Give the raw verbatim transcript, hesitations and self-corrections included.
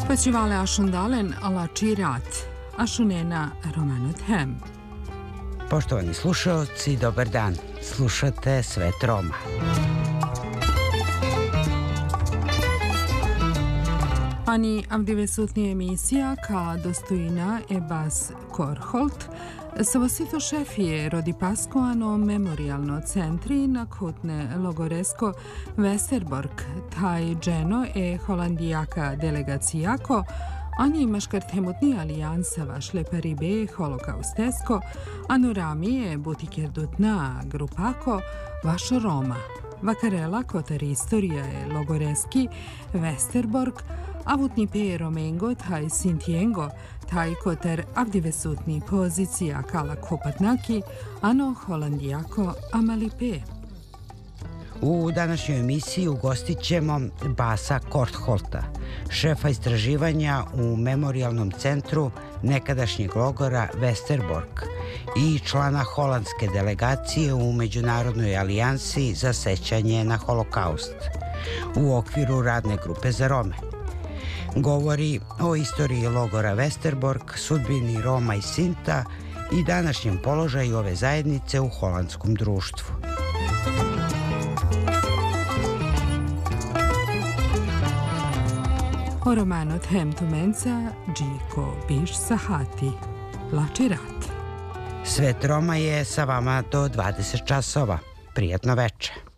Festivale Ashundalen Lači rat, Ashunena Romanot Hem. Poštovani slušaoci, dobar dan. Slušate Svet Roma. Ani avdivesutni emisija ka dostojina Ebas Korholt, Savosito šefije rodi Paskoano memorialno centri na kutne Logoresko Westerbork, taj dženo e holandijaka delegacijako, ani maškartemutni alijansa vašle paribe holokaustesko, anoramije butikerdutna grupako vašo Roma. Vakarela kotar istorija je Logoreski Westerbork, avutni pe Romengo taj Sintiengo, taj kotar avdivesutni pozicija kala kopatnaki, ano holandijako amalipe. U današnjoj emisiji ugostit ćemo Basa Kortholta, šefa istraživanja u memorialnom centru nekadašnjeg logora Westerbork i člana holandske delegacije u Međunarodnoj alijansi za sećanje na holokaust u okviru radne grupe za Rome. Govori o istoriji logora Westerbork, sudbini Roma i Sinta i današnjem položaju ove zajednice u holandskom društvu. O Romanot Hem Tumenca, Džiko Biš Sahati, Lači rat. Svet Roma je sa vama do dvadeset časova. Prijatno veče.